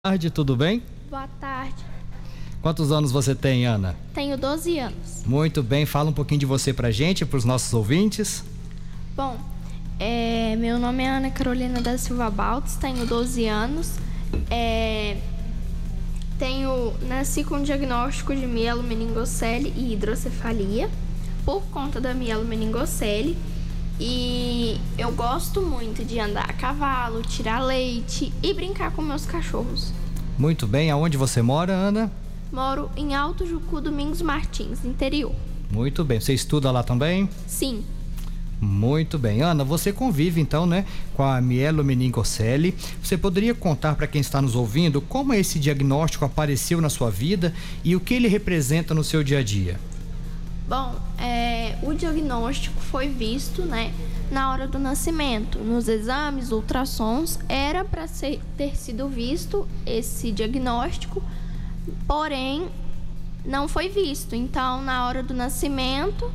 Boa tarde, tudo bem? Boa tarde. Quantos anos você tem, Ana? Tenho 12 anos. Muito bem, fala um pouquinho de você pra gente, pros nossos ouvintes. Bom, meu nome é Ana Carolina da Silva Baltes, tenho 12 anos. Nasci com diagnóstico de mielomeningocele e hidrocefalia por conta da mielomeningocele. E eu gosto muito de andar a cavalo, tirar leite e brincar com meus cachorros. Muito bem, aonde você mora, Ana? Moro em Alto Jucu, Domingos Martins, interior. Muito bem, você estuda lá também? Sim. Muito bem. Ana, você convive então, né, com a mielomeningocele. Você poderia contar para quem está nos ouvindo como esse diagnóstico apareceu na sua vida e o que ele representa no seu dia a dia? Bom, o diagnóstico foi visto, né, na hora do nascimento. Nos exames, ultrassons, era para ter sido visto esse diagnóstico, porém não foi visto. Então, na hora do nascimento,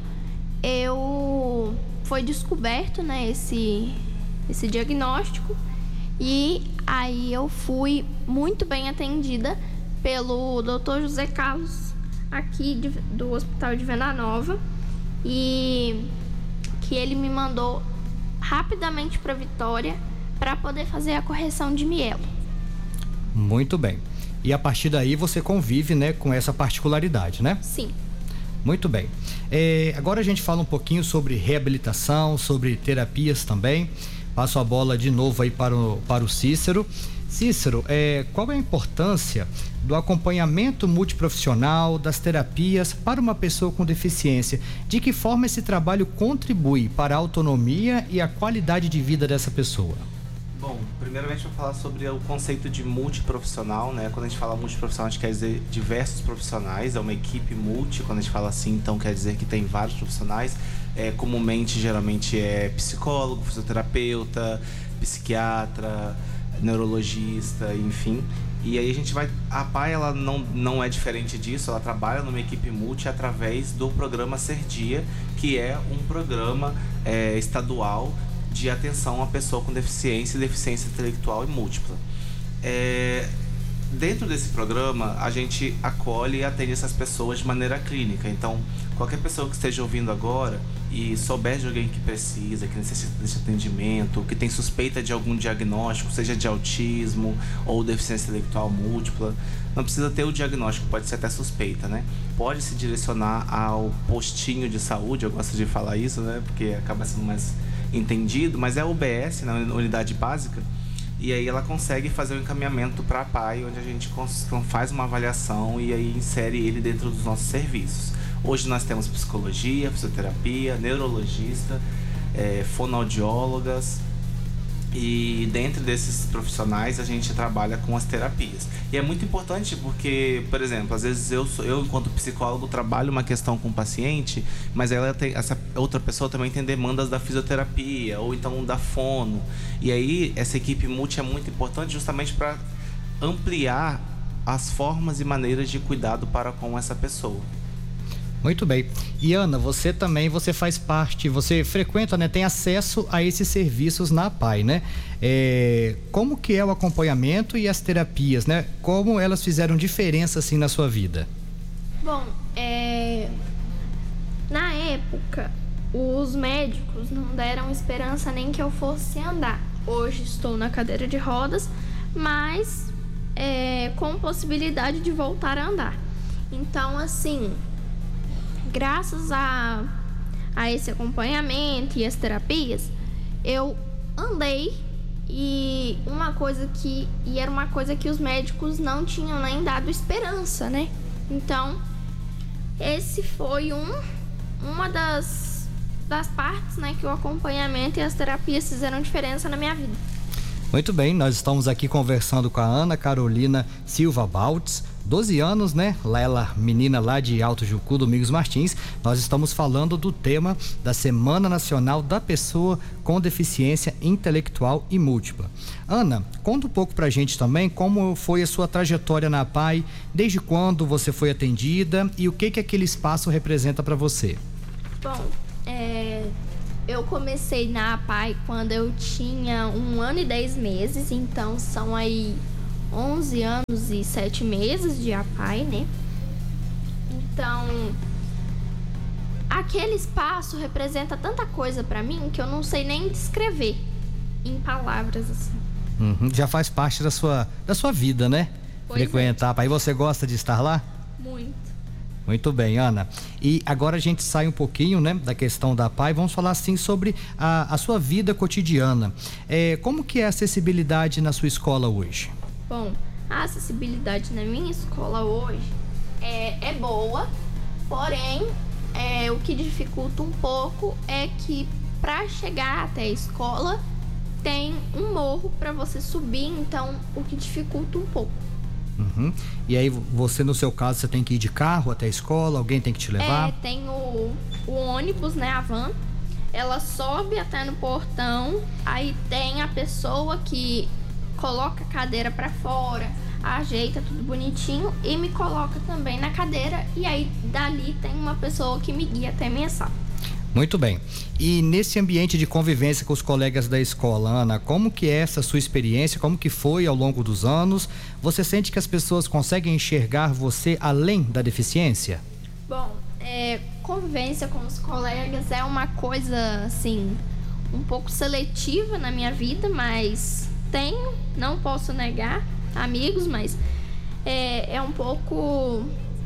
foi descoberto, né, esse diagnóstico, e aí eu fui muito bem atendida pelo Dr. José Carlos, aqui do Hospital de Venda Nova, e que ele me mandou rapidamente para Vitória para poder fazer a correção de mielo. Muito bem. E a partir daí você convive, né, com essa particularidade, né? Sim. Muito bem. Agora a gente fala um pouquinho sobre reabilitação, sobre terapias também. Passo a bola de novo aí para o Cícero. Cícero, qual é a importância do acompanhamento multiprofissional, das terapias para uma pessoa com deficiência? De que forma esse trabalho contribui para a autonomia e a qualidade de vida dessa pessoa? Bom, primeiramente eu vou falar sobre o conceito de multiprofissional, né? Quando a gente fala multiprofissional, a gente quer dizer diversos profissionais, é uma equipe multi. Quando a gente fala assim, então quer dizer que tem vários profissionais. Comumente, geralmente é psicólogo, fisioterapeuta, psiquiatra, neurologista, enfim. E aí a PAI, ela não é diferente disso, ela trabalha numa equipe multi através do programa Serdia, que é um programa estadual de atenção à pessoa com deficiência intelectual e múltipla. Dentro desse programa, a gente acolhe e atende essas pessoas de maneira clínica. Então, qualquer pessoa que esteja ouvindo agora e souber de alguém que precisa, que necessita desse atendimento, que tem suspeita de algum diagnóstico, seja de autismo ou deficiência intelectual múltipla, não precisa ter o diagnóstico, pode ser até suspeita, né? Pode se direcionar ao postinho de saúde, eu gosto de falar isso, né? Porque acaba sendo mais entendido, mas é a UBS, na unidade básica, e aí ela consegue fazer o encaminhamento para a PAI, onde a gente faz uma avaliação e aí insere ele dentro dos nossos serviços. Hoje nós temos psicologia, fisioterapia, neurologista, fonoaudiólogas, e dentro desses profissionais a gente trabalha com as terapias. E é muito importante porque, por exemplo, às vezes eu enquanto psicólogo trabalho uma questão com o paciente, mas essa outra pessoa também tem demandas da fisioterapia ou então da fono. E aí essa equipe multi é muito importante justamente para ampliar as formas e maneiras de cuidado para com essa pessoa. Muito bem. E Ana, você faz parte, você frequenta, né, tem acesso a esses serviços na PAI, né? Como que é o acompanhamento e as terapias, né? Como elas fizeram diferença, assim, na sua vida? Bom, na época, os médicos não deram esperança nem que eu fosse andar. Hoje estou na cadeira de rodas, mas com possibilidade de voltar a andar. Então, assim, graças a esse acompanhamento e as terapias, eu andei, e era uma coisa que os médicos não tinham nem dado esperança, né? Então, esse foi uma das partes, né, que o acompanhamento e as terapias fizeram diferença na minha vida. Muito bem, nós estamos aqui conversando com a Ana Carolina Silva Baltes, 12 anos, né? Ela, menina lá de Alto Jucu, Domingos Martins. Nós estamos falando do tema da Semana Nacional da Pessoa com Deficiência Intelectual e Múltipla. Ana, conta um pouco pra gente também como foi a sua trajetória na PAI, desde quando você foi atendida e o que aquele espaço representa para você. Bom, eu comecei na PAI quando eu tinha 1 ano e 10 meses, então são aí 11 anos e 7 meses de APAE, né? Então, aquele espaço representa tanta coisa pra mim que eu não sei nem descrever em palavras assim. Já faz parte da sua vida, né? Pois frequentar a APAE. E você gosta de estar lá? Muito. Muito bem, Ana. E agora a gente sai um pouquinho, né, da questão da APAE. Vamos falar assim sobre a sua vida cotidiana. Como que é a acessibilidade na sua escola hoje? Bom, a acessibilidade na minha escola hoje é boa, porém, o que dificulta um pouco é que para chegar até a escola tem um morro para você subir, então o que dificulta um pouco. E aí você, no seu caso, você tem que ir de carro até a escola? Alguém tem que te levar? Tem o ônibus, né, a van. Ela sobe até no portão, aí tem a pessoa que coloca a cadeira para fora, ajeita tudo bonitinho e me coloca também na cadeira, e aí dali tem uma pessoa que me guia até a minha sala. Muito bem. E nesse ambiente de convivência com os colegas da escola, Ana, como que é essa sua experiência? Como que foi ao longo dos anos? Você sente que as pessoas conseguem enxergar você além da deficiência? Bom, convivência com os colegas é uma coisa, assim, um pouco seletiva na minha vida, mas tenho, não posso negar, amigos, mas é um pouco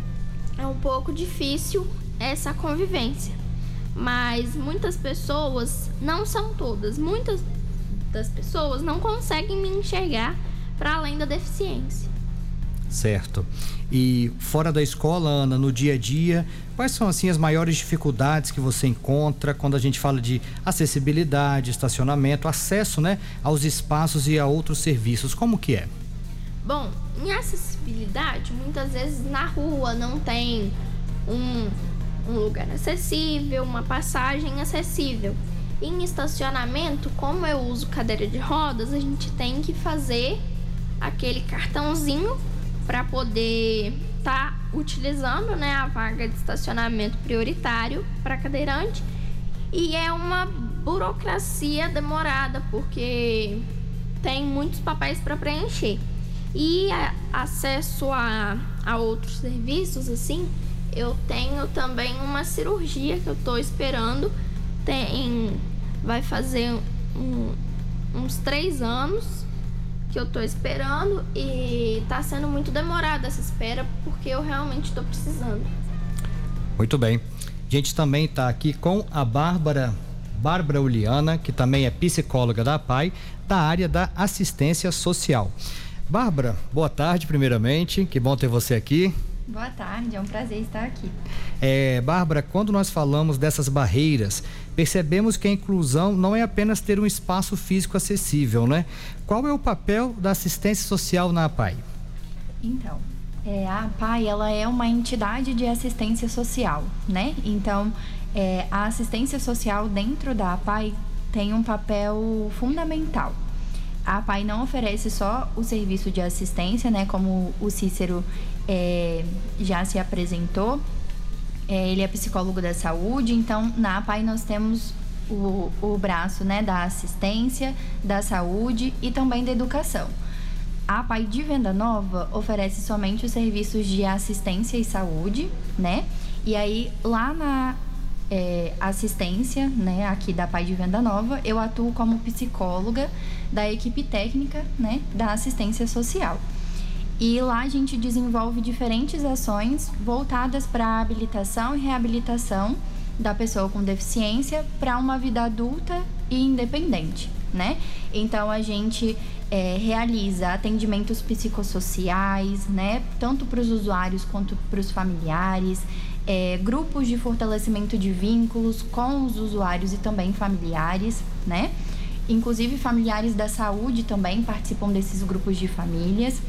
difícil essa convivência. Mas muitas pessoas, não são todas, muitas das pessoas não conseguem me enxergar para além da deficiência. Certo. E fora da escola, Ana, no dia a dia, quais são assim as maiores dificuldades que você encontra quando a gente fala de acessibilidade, estacionamento, acesso, né, aos espaços e a outros serviços? Como que é? Bom, em acessibilidade, muitas vezes na rua não tem um lugar acessível, uma passagem acessível. Em estacionamento, como eu uso cadeira de rodas, a gente tem que fazer aquele cartãozinho para poder estar utilizando, né, a vaga de estacionamento prioritário para cadeirante. E é uma burocracia demorada, porque tem muitos papéis para preencher. E acesso a outros serviços, assim, eu tenho também uma cirurgia que eu tô esperando. Vai fazer uns 3 anos que eu tô esperando e tá sendo muito demorada essa espera, porque eu realmente tô precisando. Muito bem. A gente também tá aqui com a Bárbara Uliana, que também é psicóloga da APAE, da área da assistência social. Bárbara, boa tarde primeiramente, que bom ter você aqui. Boa tarde, é um prazer estar aqui. Bárbara, quando nós falamos dessas barreiras, percebemos que a inclusão não é apenas ter um espaço físico acessível, né? Qual é o papel da assistência social na APAE? Então, a APAE, ela é uma entidade de assistência social, né? Então, a assistência social dentro da APAE tem um papel fundamental. A APAE não oferece só o serviço de assistência, né? Como o Cícero já se apresentou. Ele é psicólogo da saúde, então na APAE nós temos o braço, né, da assistência, da saúde e também da educação. A APAE de Venda Nova oferece somente os serviços de assistência e saúde, né? E aí lá na assistência, né, aqui da APAE de Venda Nova, eu atuo como psicóloga da equipe técnica, né, da assistência social. E lá a gente desenvolve diferentes ações voltadas para a habilitação e reabilitação da pessoa com deficiência para uma vida adulta e independente, né? Então a gente realiza atendimentos psicossociais, né, tanto para os usuários quanto para os familiares, grupos de fortalecimento de vínculos com os usuários e também familiares, né? Inclusive familiares da saúde também participam desses grupos de famílias.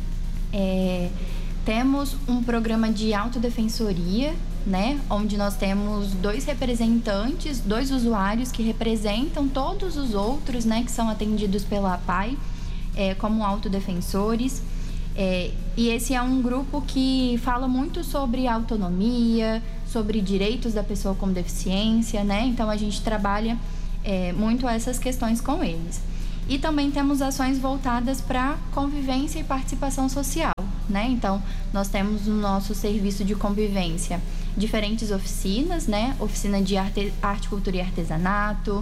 Temos um programa de autodefensoria, né, onde nós temos 2 representantes, 2 usuários que representam todos os outros, né, que são atendidos pela APAE, como autodefensores. E esse é um grupo que fala muito sobre autonomia, sobre direitos da pessoa com deficiência, né? Então a gente trabalha muito essas questões com eles. E também temos ações voltadas para convivência e participação social, né? Então, nós temos no nosso serviço de convivência diferentes oficinas, né? Oficina de arte, cultura e artesanato,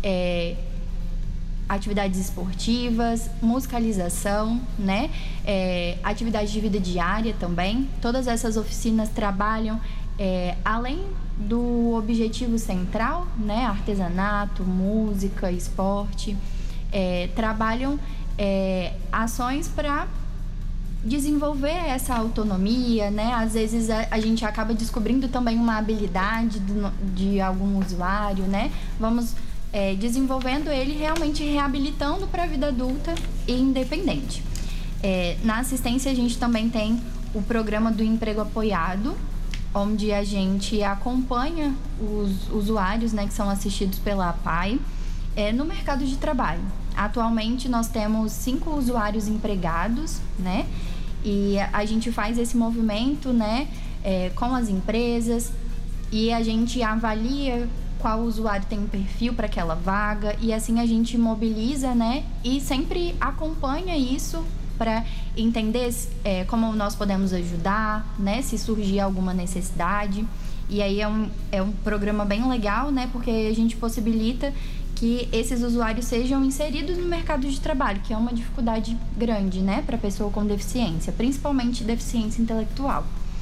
atividades esportivas, musicalização, né? Atividade de vida diária também. Todas essas oficinas trabalham, além do objetivo central, né? Artesanato, música, esporte, trabalham ações para desenvolver essa autonomia, né? Às vezes a gente acaba descobrindo também uma habilidade de algum usuário, né? Vamos desenvolvendo ele, realmente reabilitando para a vida adulta e independente. Na assistência, a gente também tem o programa do emprego apoiado, onde a gente acompanha os usuários, né, que são assistidos pela APAE, no mercado de trabalho. Atualmente, nós temos 5 usuários empregados, né? E a gente faz esse movimento, né, com as empresas, e a gente avalia qual usuário tem um perfil para aquela vaga, e assim a gente mobiliza, né, e sempre acompanha isso para entender como nós podemos ajudar, né, se surgir alguma necessidade. E aí é um programa bem legal, né, porque a gente possibilita que esses usuários sejam inseridos no mercado de trabalho, que é uma dificuldade grande, né, para a pessoa com deficiência, principalmente deficiência intelectual.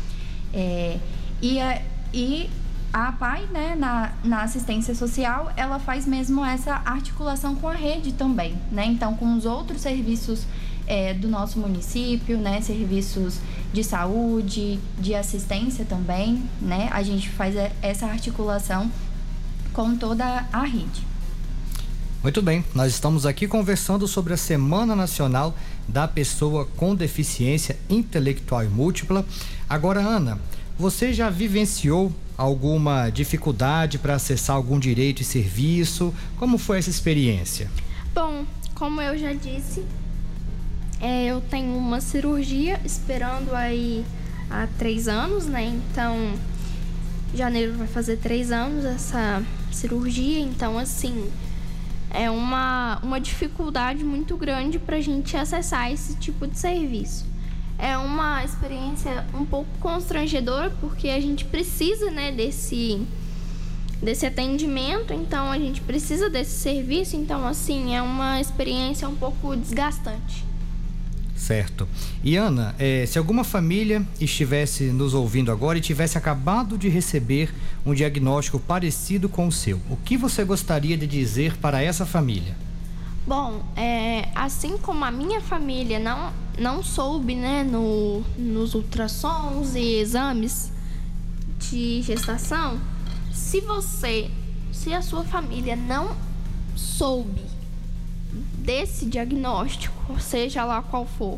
E a APAE, né, na assistência social, ela faz mesmo essa articulação com a rede também, né? Então, com os outros serviços do nosso município, né, serviços de saúde, de assistência também, né? A gente faz essa articulação com toda a rede. Muito bem, nós estamos aqui conversando sobre a Semana Nacional da Pessoa com Deficiência Intelectual e Múltipla. Agora, Ana, você já vivenciou alguma dificuldade para acessar algum direito e serviço? Como foi essa experiência? Bom, como eu já disse, eu tenho uma cirurgia esperando aí há 3 anos, né? Então, janeiro vai fazer 3 anos essa cirurgia, então assim, é uma dificuldade muito grande para a gente acessar esse tipo de serviço. É uma experiência um pouco constrangedora, porque a gente precisa, né, desse atendimento, então a gente precisa desse serviço, então assim, é uma experiência um pouco desgastante. Certo. E Ana, se alguma família estivesse nos ouvindo agora e tivesse acabado de receber um diagnóstico parecido com o seu, o que você gostaria de dizer para essa família? Bom, assim como a minha família não soube, né, nos ultrassons e exames de gestação, se a sua família não soube desse diagnóstico, seja lá qual for,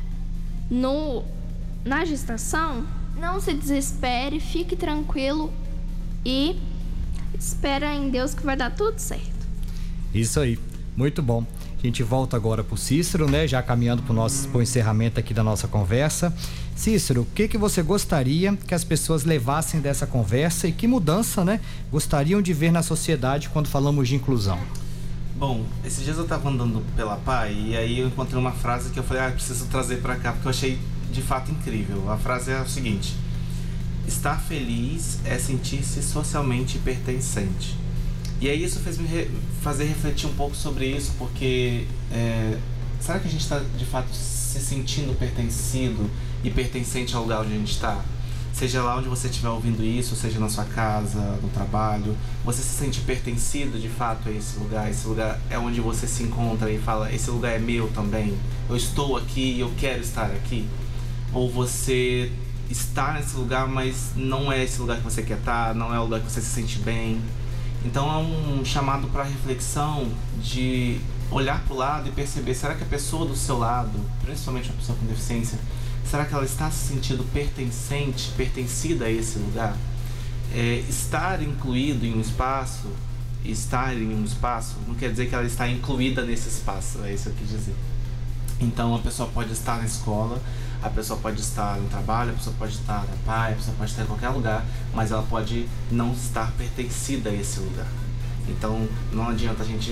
na gestação, não se desespere, fique tranquilo e espera em Deus que vai dar tudo certo. Isso aí, muito bom. A gente volta agora pro Cícero, né? Já caminhando pro encerramento aqui da nossa conversa. Cícero, o que você gostaria que as pessoas levassem dessa conversa e que mudança, né, gostariam de ver na sociedade quando falamos de inclusão? Bom, esses dias eu estava andando pela APAE e aí eu encontrei uma frase que eu falei, preciso trazer para cá porque eu achei de fato incrível. A frase é o seguinte: estar feliz é sentir-se socialmente pertencente. E aí isso fez me fazer refletir um pouco sobre isso, porque será que a gente está de fato se sentindo pertencido e pertencente ao lugar onde a gente está? Seja lá onde você estiver ouvindo isso, seja na sua casa, no trabalho, você se sente pertencido de fato a esse lugar é onde você se encontra e fala, esse lugar é meu também, eu estou aqui e eu quero estar aqui? Ou você está nesse lugar, mas não é esse lugar que você quer estar, não é o lugar que você se sente bem? Então é um chamado para reflexão de olhar para o lado e perceber, será que a pessoa do seu lado, principalmente uma pessoa com deficiência, será que ela está se sentindo pertencida a esse lugar? Estar incluído em um espaço, não quer dizer que ela está incluída nesse espaço, é isso que eu quis dizer. Então a pessoa pode estar na escola, a pessoa pode estar no trabalho, a pessoa pode estar na praia, a pessoa pode estar em qualquer lugar, mas ela pode não estar pertencida a esse lugar. Então não adianta a gente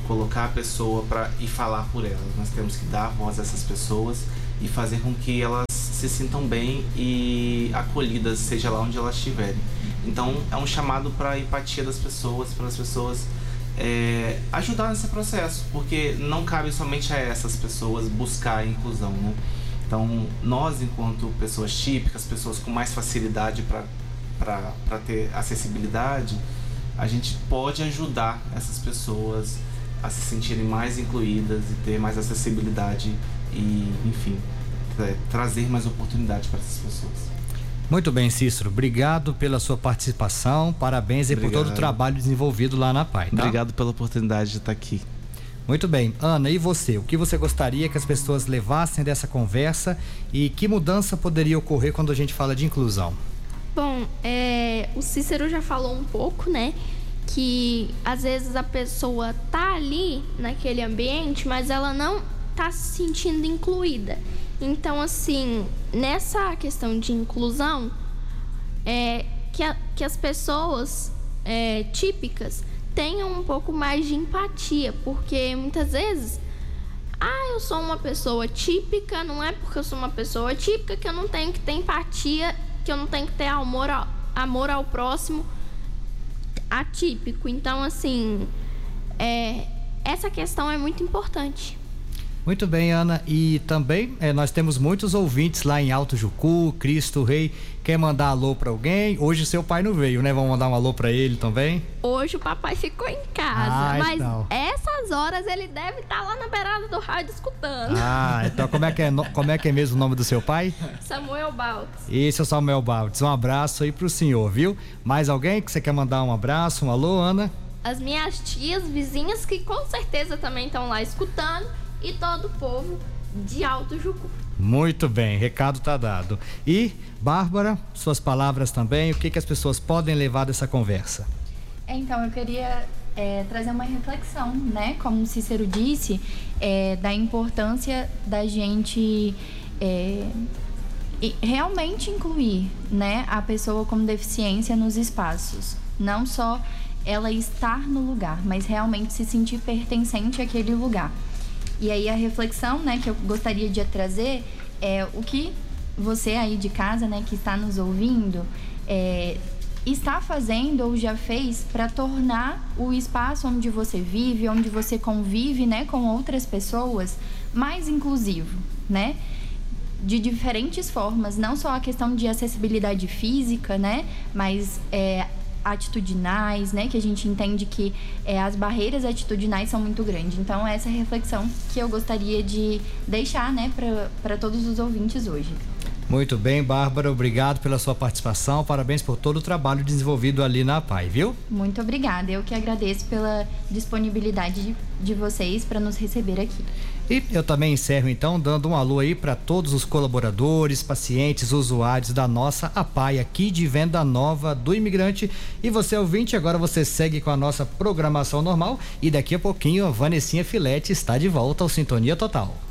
colocar a pessoa e falar por ela. Nós temos que dar voz a essas pessoas e fazer com que elas se sintam bem e acolhidas, seja lá onde elas estiverem. Então é um chamado para a empatia das pessoas, para as pessoas ajudar nesse processo, porque não cabe somente a essas pessoas buscar a inclusão, né? Então nós, enquanto pessoas típicas, pessoas com mais facilidade para ter acessibilidade, a gente pode ajudar essas pessoas a se sentirem mais incluídas e ter mais acessibilidade e, enfim, trazer mais oportunidade para essas pessoas. Muito bem, Cícero. Obrigado pela sua participação. Parabéns por todo o trabalho desenvolvido lá na PAI. Tá? Obrigado pela oportunidade de estar aqui. Muito bem. Ana, e você? O que você gostaria que as pessoas levassem dessa conversa e que mudança poderia ocorrer quando a gente fala de inclusão? Bom, o Cícero já falou um pouco, né? Que às vezes a pessoa tá ali naquele ambiente, mas ela não tá se sentindo incluída. Então, assim, nessa questão de inclusão, que as pessoas típicas tenham um pouco mais de empatia, porque muitas vezes, eu sou uma pessoa típica, não é porque eu sou uma pessoa típica que eu não tenho que ter empatia, que eu não tenho que ter amor ao próximo atípico. Então, assim, essa questão é muito importante. Muito bem, Ana. E também nós temos muitos ouvintes lá em Alto Jucu, Cristo Rei. Quer mandar alô para alguém? Hoje seu pai não veio, né? Vamos mandar um alô para ele também? Hoje o papai ficou em casa, mas essas horas ele deve estar lá na beirada do rádio escutando. Então como é que é mesmo o nome do seu pai? Samuel Baltz. Esse é o Samuel Baltz. Um abraço aí pro senhor, viu? Mais alguém que você quer mandar um abraço, um alô, Ana? As minhas tias, vizinhas, que com certeza também estão lá escutando. E todo o povo de Alto Jucu. Muito bem, recado tá dado. E, Bárbara, suas palavras também, o que as pessoas podem levar dessa conversa? Então, eu queria trazer uma reflexão, né? Como o Cícero disse, da importância da gente realmente incluir, né, a pessoa com deficiência nos espaços. Não só ela estar no lugar, mas realmente se sentir pertencente àquele lugar. E aí a reflexão, né, que eu gostaria de trazer é o que você aí de casa, né, que está nos ouvindo, está fazendo ou já fez para tornar o espaço onde você vive, onde você convive, né, com outras pessoas, mais inclusivo, né? De diferentes formas, não só a questão de acessibilidade física, né, mas atitudinais, né, que a gente entende que as barreiras atitudinais são muito grandes. Então, essa é a reflexão que eu gostaria de deixar, né, para todos os ouvintes hoje. Muito bem, Bárbara, obrigado pela sua participação, parabéns por todo o trabalho desenvolvido ali na PAI, viu? Muito obrigada, eu que agradeço pela disponibilidade de vocês para nos receber aqui. E eu também encerro então dando um alô aí para todos os colaboradores, pacientes, usuários da nossa APAI aqui de Venda Nova do Imigrante. E você ouvinte, agora você segue com a nossa programação normal e daqui a pouquinho a Vanessinha Filete está de volta ao Sintonia Total.